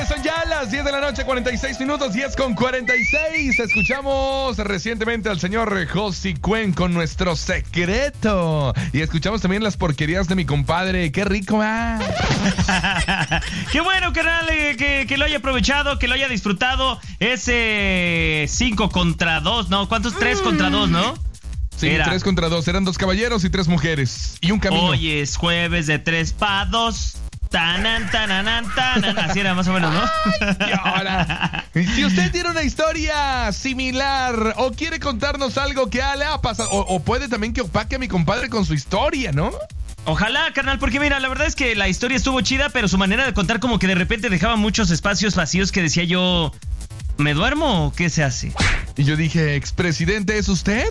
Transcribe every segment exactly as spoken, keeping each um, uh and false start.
señores, son ya las diez de la noche, cuarenta y seis minutos, diez con cuarenta y seis. Escuchamos recientemente al señor Josi Cuen con Nuestro Secreto. Y escuchamos también las porquerías de mi compadre. ¡Qué rico, ah! ¡Qué bueno, carnal! Eh, que, que lo haya aprovechado, que lo haya disfrutado. Ese cinco contra dos, ¿no? ¿Cuántos? tres contra dos, ¿no? Sí, Era. tres contra dos. Eran dos caballeros y tres mujeres. Y un camino. Hoy es jueves de tres pa' dos. Tanan, tananan, tanan. Así era más o menos, ¿no? Ay, y ahora, si usted tiene una historia similar o quiere contarnos algo que le ha pasado, o, o puede también que opaque a mi compadre con su historia, ¿no? Ojalá, carnal, porque mira, la verdad es que la historia estuvo chida, pero su manera de contar como que de repente dejaba muchos espacios vacíos que decía yo, ¿me duermo o qué se hace? Y yo dije, ¿expresidente es usted?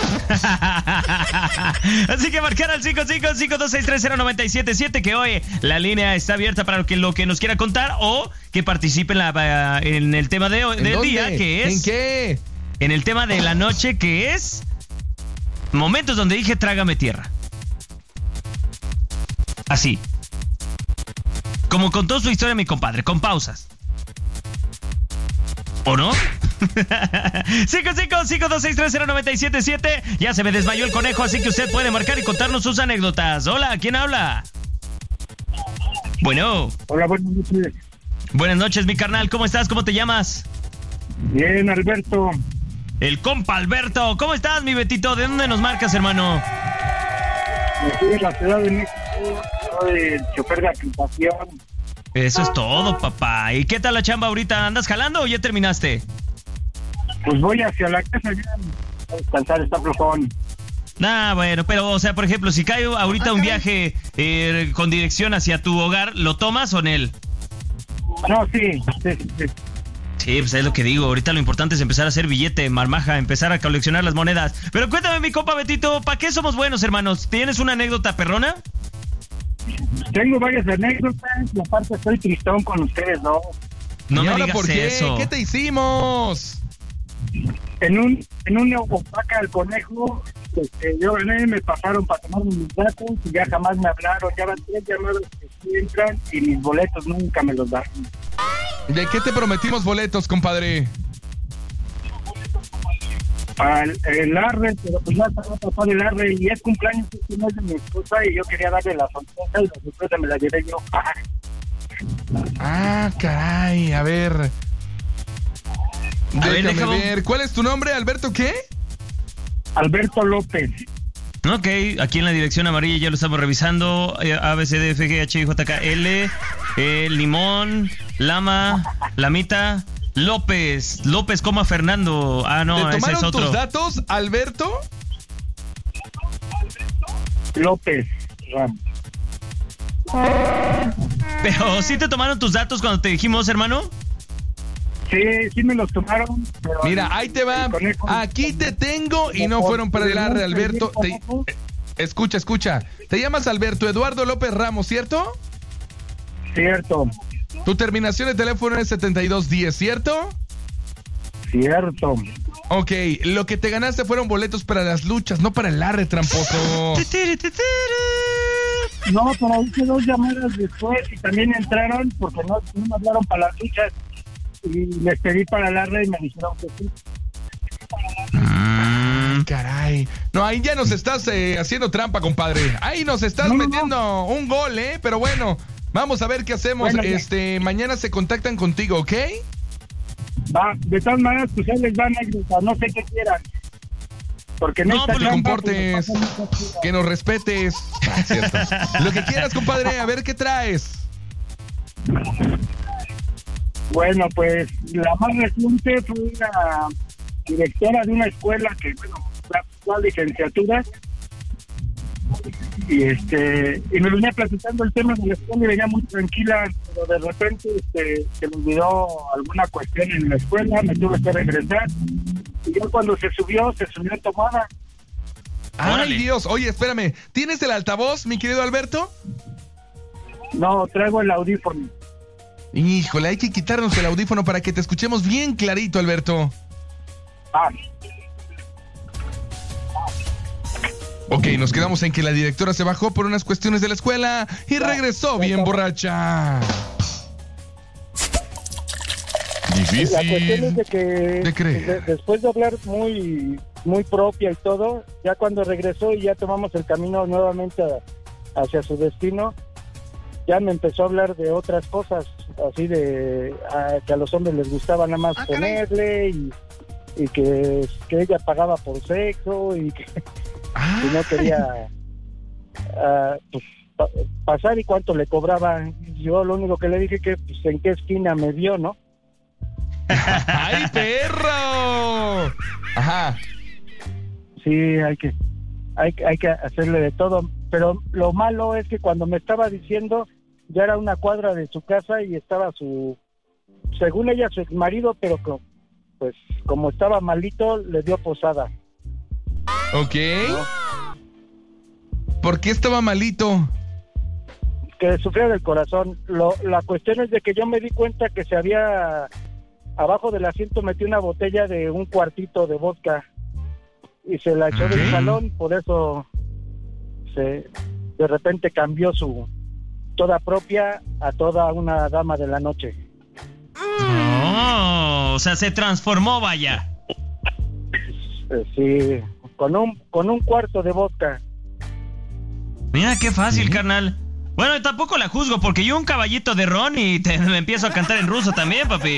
Así que marcar al cinco cinco cinco dos seis tres cero nueve siete siete, que hoy la línea está abierta para lo que, lo que nos quiera contar o que participe en, la, en el tema de, del día, que es... ¿En qué? En el tema de la noche, que es momentos donde dije trágame tierra. Así. Como contó su historia mi compadre, con pausas. ¿O no? cinco cinco cinco dos seis tres cero nueve siete siete. Ya se me desmayó el conejo, así que usted puede marcar y contarnos sus anécdotas. Hola, ¿quién habla? Bueno. Hola, buenas noches. Buenas noches, mi carnal. ¿Cómo estás? ¿Cómo te llamas? Bien, Alberto. El compa Alberto. ¿Cómo estás, mi Betito? ¿De dónde nos marcas, hermano? Estoy en la Ciudad de México. Soy el chofer de aplicación. Eso es todo, papá. ¿Y qué tal la chamba ahorita? ¿Andas jalando o ya terminaste? Pues voy hacia la casa ya a descansar, está flojón. Ah, bueno, pero, o sea, por ejemplo, si cae ahorita un viaje eh, con dirección hacia tu hogar, ¿lo tomas o en él? No, sí, sí, sí. Sí, pues es lo que digo. Ahorita lo importante es empezar a hacer billete, marmaja, empezar a coleccionar las monedas. Pero cuéntame, mi compa Betito, ¿para qué somos buenos, hermanos? ¿Tienes una anécdota perrona? Tengo varias anécdotas y aparte estoy tristón con ustedes, ¿no? No ¿Y me ahora digas por qué? eso. ¿Qué te hicimos? En un en un opaca al conejo, este, yo gané, me pasaron para tomarme mis datos y ya jamás me hablaron. Ya van tres llamadas que sí entran y mis boletos nunca me los dan. ¿De qué te prometimos boletos, compadre? Al el arre, pero pues ya estaba pasando el arre y es cumpleaños este mes de mi esposa y yo quería darle la sorpresa y la sorpresa me la llevé yo. Ah, caray, a ver. A ver, Déjame déjame ver. ¿Cuál es tu nombre, Alberto qué? Alberto López. Ok, aquí en la dirección amarilla ya lo estamos revisando. eh, A, B, C, D, F, G, H, I, J, K, L, eh, Limón, Lama, Lamita, López, López, coma Fernando. Ah, no, ¿Te ese es tomaron otro. tus datos, Alberto? López Ramos. Pero ¿sí te tomaron tus datos cuando te dijimos, hermano? Sí, sí me los tomaron. Pero Mira, el- ahí te va. el conejo- Aquí te tengo y no fueron para el arre, Alberto. Te- Escucha, escucha. Te llamas Alberto Eduardo López Ramos, ¿cierto? Cierto, Tu terminación de teléfono es setenta y dos diez, ¿cierto? cierto. Ok, lo que te ganaste fueron boletos para las luchas, no para el arre, tramposo. No, pero hice dos llamadas después y también entraron porque no, no me hablaron para las luchas y les pedí para el arre y me dijeron que sí. Mm, caray. No, ahí ya nos estás eh, haciendo trampa, compadre. Ahí nos estás No, no, metiendo no. un gol, ¿eh? Pero bueno, vamos a ver qué hacemos. Bueno, ya. este, mañana se contactan contigo, ¿ok? Va, de todas maneras, pues ahí les van anécdotas, no sé qué quieran. Porque No, no, esta pues, trampa, comportes, pues, nos pasan muchas cosas. Que nos respetes. Ah, cierto. Lo que quieras, compadre, a ver qué traes. Bueno, pues la más reciente fue una directora de una escuela que, bueno, la licenciatura y este y me venía platicando el tema de la escuela y venía muy tranquila, pero de repente este, se me olvidó alguna cuestión en la escuela, me tuve que regresar y yo cuando se subió, se subió tomada. Ay, Órale. Dios. Oye, espérame. ¿Tienes el altavoz, mi querido Alberto? No, traigo el audífono. Híjole, hay que quitarnos el audífono para que te escuchemos bien clarito, Alberto. Ah, Ok, nos quedamos en que la directora se bajó por unas cuestiones de la escuela y regresó bien borracha. Difícil. La cuestión es de que de creer. de- después de hablar muy muy propia y todo, ya cuando regresó y ya tomamos el camino nuevamente a- hacia su destino, ya me empezó a hablar de otras cosas, así de a, que a los hombres les gustaba nada más Ah, caray. ponerle y, y que, que ella pagaba por sexo y que, Ay. que no quería ah, pues, pa- pasar y cuánto le cobraban. Yo lo único que le dije que pues, en qué esquina me vio, ¿no? ¡Ay, perro! Ajá. Sí, hay que, hay, que- hay que hacerle de todo, pero lo malo es que cuando me estaba diciendo, ya era una cuadra de su casa y estaba su, según ella, su exmarido, pero co- pues como estaba malito, le dio posada. Ok. ¿Por qué estaba malito? Que sufría del corazón. Lo, la cuestión es de que yo me di cuenta que se había, abajo del asiento metió una botella de un cuartito de vodka y se la echó Ok. del salón, por eso se de repente cambió su toda propia a toda una dama de la noche. Oh, o sea, se transformó, vaya. Eh, sí, con un con un cuarto de vodka. Mira qué fácil, ¿Sí? carnal. Bueno, tampoco la juzgo porque yo un caballito de ron y te, me empiezo a cantar en ruso también, papi.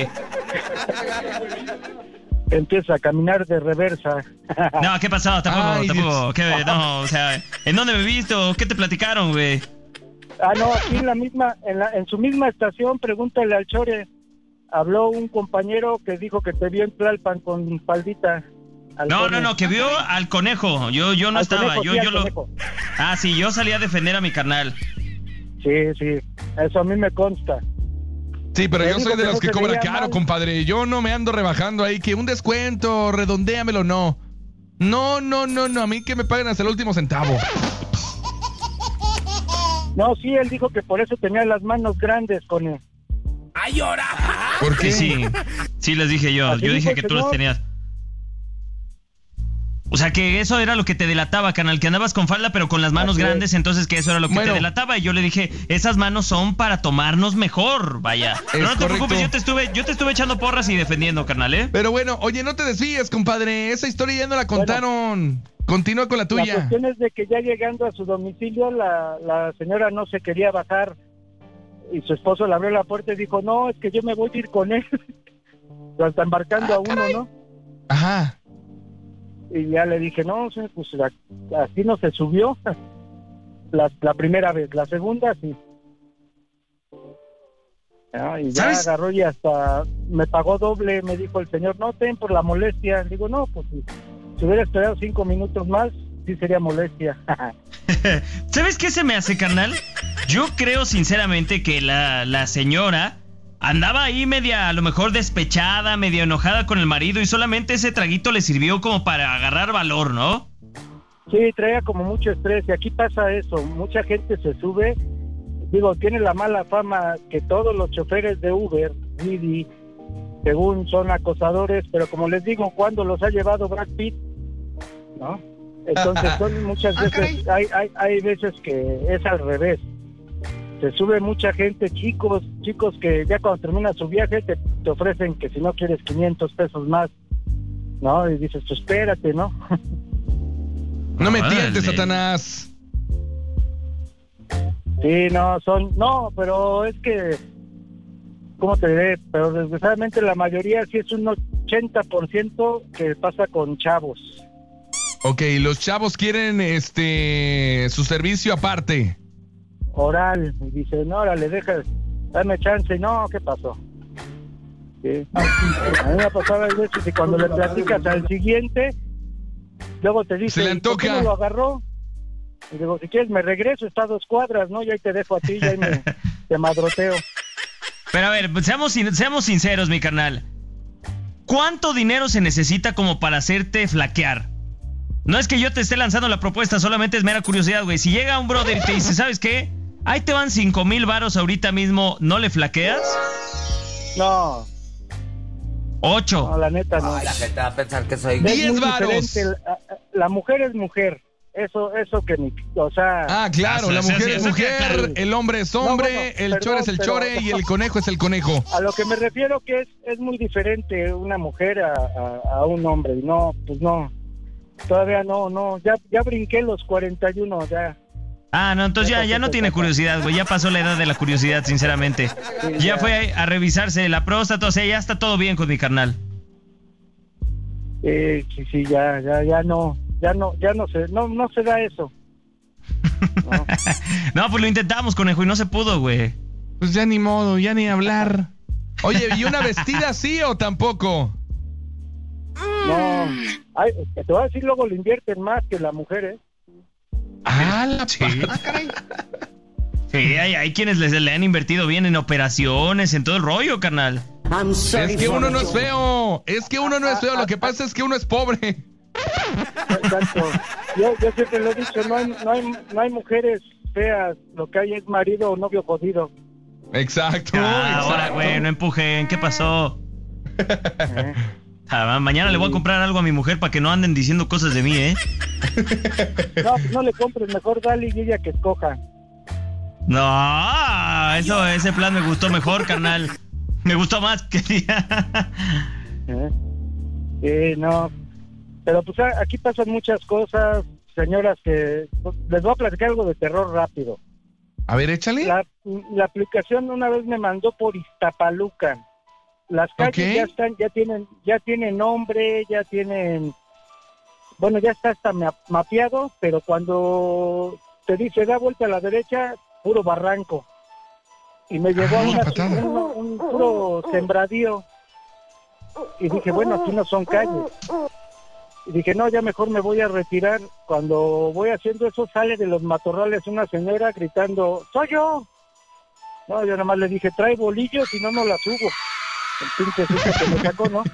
Empieza a caminar de reversa. No, ¿qué pasó? Tampoco, Ay, tampoco. ¿Qué, no, o sea, ¿en dónde me viste o qué te platicaron, güey? Ah, no, aquí en la misma, en, la, en su misma estación, pregúntale al Chore. Habló un compañero que dijo que te vio en Tlalpan con faldita. No, no, no, que vio al conejo. Yo, yo no Al estaba. conejo, yo, sí, yo al lo. conejo. Ah, sí, yo salí a defender a mi carnal. Sí, sí, eso a mí me consta. Sí, pero Me yo dijo soy de que los no que se cobra veía caro, mal. compadre. Yo no me ando rebajando ahí, que un descuento, redondéamelo, no. No, no, no, no, a mí que me paguen hasta el último centavo. No, sí, él dijo que por eso tenía las manos grandes con él. ¡Ay, ahora! ¿Por qué? Sí, sí, sí les dije yo. Así Yo dije dijo que el tú las señor. tenías. O sea, que eso era lo que te delataba, canal, que andabas con falda pero con las manos Así es. grandes, entonces que eso era lo que Bueno. te delataba. Y yo le dije, esas manos son para tomarnos mejor, vaya. Pero no te correcto. preocupes, yo te estuve, yo te estuve echando porras y defendiendo, carnal, ¿eh? Pero bueno, oye, no te desvíes, compadre. Esa historia ya no la contaron. Continúa con la La tuya. cuestión es de que ya llegando a su domicilio, la, la señora no se quería bajar y su esposo le abrió la puerta y dijo, no, es que yo me voy a ir con él. Lo está embarcando Ah, a uno, caray. ¿no? Ajá. Y ya le dije, no, sí, pues la- así no se subió. La, la primera vez, la segunda sí. Ah, y ya ¿Sabes? agarró y hasta me pagó doble, me dijo el señor, no, ten por la molestia. Digo, no, pues si, si hubiera esperado cinco minutos más, sí sería molestia. ¿Sabes qué se me hace, carnal? Yo creo sinceramente que la, la señora andaba ahí media, a lo mejor despechada, media enojada con el marido y solamente ese traguito le sirvió como para agarrar valor, ¿no? Sí, traía como mucho estrés y aquí pasa eso, mucha gente se sube, digo, tiene la mala fama que todos los choferes de Uber, Didi, según son acosadores, pero como les digo, cuando los ha llevado Brad Pitt, ¿no? Entonces son muchas Ah, veces, caray. hay, hay, hay veces que es al revés, se sube mucha gente, chicos, chicos que ya cuando termina su viaje te, te ofrecen que si no quieres quinientos pesos más, ¿no? Y dices, pues espérate, ¿no? No me Órale. tientes, Satanás. Sí, no, son, no, pero es que, ¿cómo te diré? Pero desgraciadamente la mayoría sí es un ochenta por ciento que pasa con chavos. Ok, los chavos quieren este su servicio aparte. Oral, y dicen, no, órale, deja, dame chance, no, ¿qué pasó? Sí. A mí me ha pasado a veces y cuando le platicas al siguiente, luego te dice, Se le "¿Y por qué antoja". no lo agarró? Y digo, si quieres me regreso, está a dos cuadras, ¿no? Y ahí te dejo a ti, y ahí me, te madroteo. Pero a ver, seamos, sin- seamos sinceros, mi carnal. ¿Cuánto dinero se necesita como para hacerte flaquear? No es que yo te esté lanzando la propuesta, solamente es mera curiosidad, güey. Si llega un brother y te dice, ¿sabes qué? Ahí te van cinco mil varos ahorita mismo, ¿no le flaqueas? No, Ocho. no, la neta no. Ay, la gente va a pensar que soy... Diez Es muy varos. diferente. La, la mujer es mujer. eso, eso que ni, o sea... Ah, claro, la mujer es mujer, el hombre es hombre, No, bueno, el perdón, chore es el pero- chore y el conejo es el conejo. A lo que me refiero que es, es muy diferente una mujer a, a, a un hombre, y no, pues no, todavía no, no, ya, ya brinqué los cuarenta y uno, ya. Ah, no, entonces ya, ya no tiene curiosidad, güey. Ya pasó la edad de la curiosidad, sinceramente. Sí, Ya ya. fue a revisarse la próstata, o sea, ya está todo bien con mi carnal. Eh, sí, sí, ya, ya, ya no, ya no, ya no se, no, no se da eso. No. No, pues lo intentamos, conejo, y no se pudo, güey. Pues ya ni modo, ya ni hablar. Oye, ¿y una vestida sí o tampoco? No, ay, te voy a decir, luego le invierten más que la mujer, ¿eh? Ah, la Sí. pa- ah, caray. Sí, hay, hay quienes les, le han invertido bien en operaciones, en todo el rollo, carnal. Es que uno no es feo, es que uno no es feo, lo que pasa es que uno es pobre. Exacto. Yo, yo siempre lo he dicho, no hay, no hay, no hay mujeres feas, lo que hay es marido o novio jodido. Exacto, Ah, ahora, exacto. güey, no empujen, ¿qué pasó? ¿Eh? Ah, mañana le voy a comprar algo a mi mujer para que no anden diciendo cosas de mí, ¿eh? No, pues no le compres, mejor dale y ella que escoja. No, eso, ese plan me gustó mejor, carnal. Me gustó más que... ¿Eh? Sí, no. Pero pues a- aquí pasan muchas cosas, señoras, que pues, les voy a platicar algo de terror rápido. A ver, échale. La, la aplicación una vez me mandó por Iztapaluca. Las calles Ok. ya están, ya tienen, ya tienen nombre, ya tienen, bueno, ya está hasta ma- mapeado, pero cuando te dice da vuelta a la derecha, puro barranco. Y me llegó Ay, una, patada. un, un puro sembradío. Y dije, bueno, aquí no son calles. Y dije, no, ya mejor me voy a retirar. Cuando voy haciendo eso, sale de los matorrales una señora gritando, ¡soy yo! No, yo nada más le dije, trae bolillos y no, no la subo. El pinche susto que me sacó, ¿no?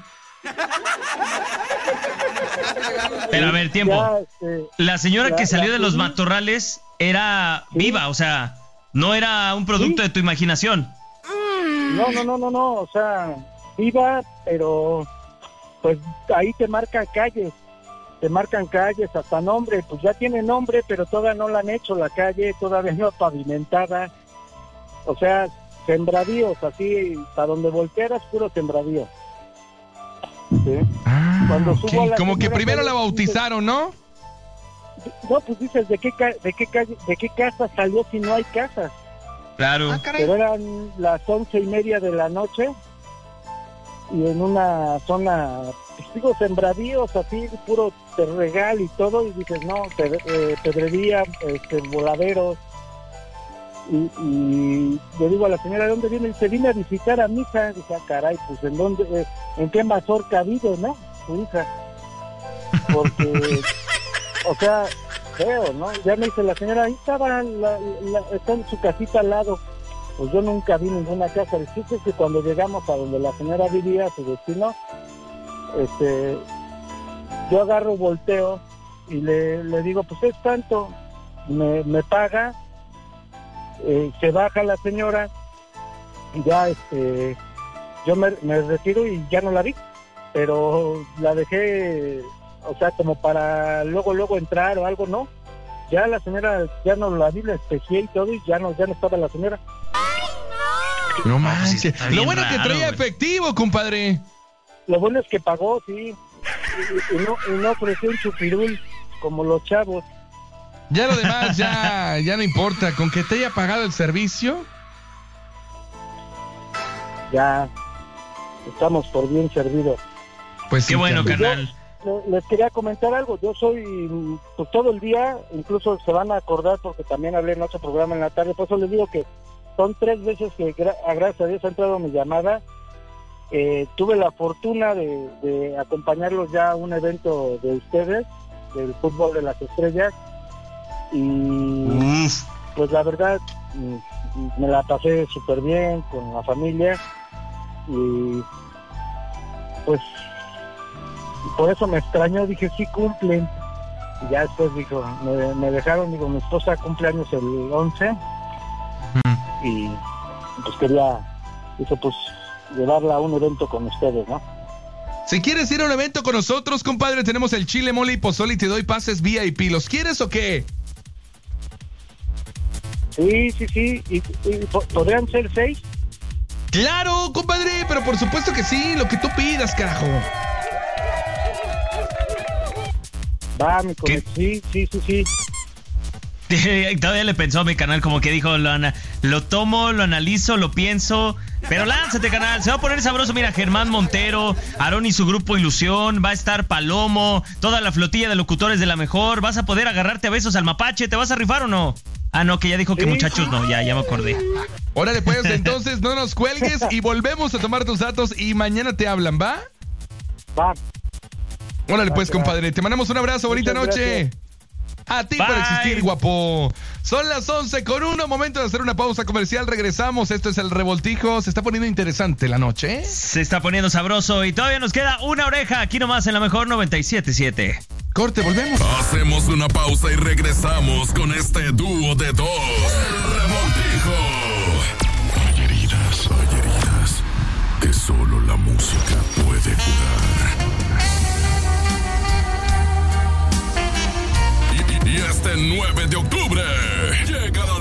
Pero a ver, tiempo. Ya, este, La señora La- que salió la de los subí. matorrales era Sí. viva, o sea, no era un producto Sí. de tu imaginación. no, no, no, no, no, o sea, iba, pero pues ahí te marcan calles, te marcan calles, hasta nombre, pues ya tiene nombre, pero todavía no la han hecho la calle, todavía no pavimentada. O sea, sembradíos, así, para donde voltearas, puro sembradío. ¿Sí? Ah, Cuando ok. subo a la Como que señora primero calle, la bautizaron, ¿no? No, pues dices, ¿de qué, ca- de qué calle, de qué casa salió si no hay casas? Claro. Pero eran las once y media de la noche y en una zona, pues, digo, sembradíos, así, puro terregal y todo, y dices, no, pe- eh, pedrería, este, voladeros. Y, y le digo a la señora, ¿de dónde viene? Y dice, vine a visitar a mi hija. Dice, ah, caray, pues, ¿en dónde, eh, en qué mazorca vive, no? Su hija. Porque, o sea, feo, ¿no? Ya me dice la señora, ahí estaba, la, la, está en su casita al lado. Pues yo nunca vi ninguna casa. El chiste es que cuando llegamos a donde la señora vivía, su destino, este, yo agarro, volteo y le, le digo, pues es tanto, me, me paga, eh, se baja la señora y ya, este, yo me, me retiro y ya no la vi, pero la dejé, o sea, como para luego, luego entrar o algo, ¿no? Ya la señora, ya no la vi, la espejé y todo, y ya no, ya no estaba la señora. No pues sí, manches. está Lo bien bueno que raro, traía güey. efectivo, compadre. Lo bueno es que pagó, sí, y, y- y no, y no ofreció un chupirul como los chavos. Ya lo demás ya, ya no importa. Con que te haya pagado el servicio. Ya estamos por bien servidos. Pues Qué sí, bueno, carnal. carnal. Le- Les quería comentar algo, yo soy, pues todo el día, incluso se van a acordar porque también hablé en otro programa en la tarde, por eso les digo que son tres veces que gra- a gracias a Dios ha entrado mi llamada. Eh, tuve la fortuna de, de acompañarlos ya a un evento de ustedes, del fútbol de las estrellas, y Uf. pues la verdad mm, me la pasé súper bien con la familia y pues por eso me extrañó, dije sí cumplen, y ya después dijo, me, me dejaron, digo, mi esposa cumple años el once y pues quería, dice, pues llevarla a un evento con ustedes, ¿no? Si quieres ir a un evento con nosotros, compadre, tenemos el chile, mole y pozole y te doy pases V I P. ¿Los quieres o qué? Sí, sí, sí. ¿Y, y podrían ser seis? Claro, compadre, pero por supuesto que sí, lo que tú pidas, carajo. Va, mi conejo. Sí, sí, sí, sí. Todavía le pensó a mi canal, como que dijo, lo, ana- lo tomo, lo analizo, lo pienso, pero lánzate, canal, se va a poner sabroso. Mira, Germán Montero, Aarón y su grupo Ilusión, va a estar Palomo, toda la flotilla de locutores de la mejor, vas a poder agarrarte a besos al mapache, ¿te vas a rifar o no? Ah, no, que ya dijo que Sí. muchachos no, ya, ya me acordé. Órale, pues, entonces no nos cuelgues y volvemos a tomar tus datos y mañana te hablan, ¿va? Va. Órale, Va, pues, que va. compadre, te mandamos un abrazo, bonita Muchas noche. gracias. A ti Bye. por existir, guapo. Son las once con uno, momento de hacer una pausa comercial. Regresamos, esto es El Revoltijo. Se está poniendo interesante la noche, ¿eh? Se está poniendo sabroso y todavía nos queda una oreja aquí nomás en la mejor noventa y siete punto siete. Corte, volvemos. Hacemos una pausa y regresamos con este dúo de dos. El Revoltijo. Hay heridas, hay heridas que solo la música puede curar. Y, y este nueve de octubre llega la